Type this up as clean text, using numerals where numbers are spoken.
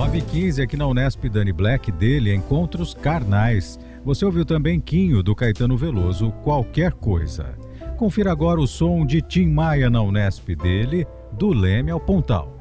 9h15 aqui na Unesp, Dani Black, dele Encontros Carnais. Você ouviu também Quinho, do Caetano Veloso, Qualquer Coisa. Confira agora o som de Tim Maia na Unesp, dele Do Leme ao Pontal.